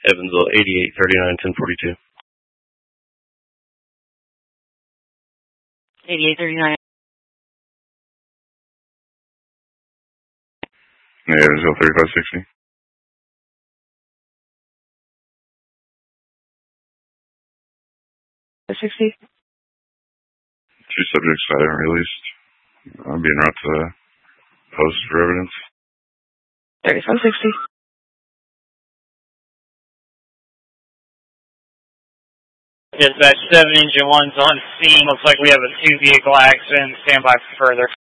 Evansville 8839 1042. 8839. Yeah, Evansville 3560. 60. 2 subjects I haven't released. I'll be en route to the post for evidence. 3560. Dispatch 7, Engine 1's on scene. Looks like we have a 2-vehicle accident. Stand by for further.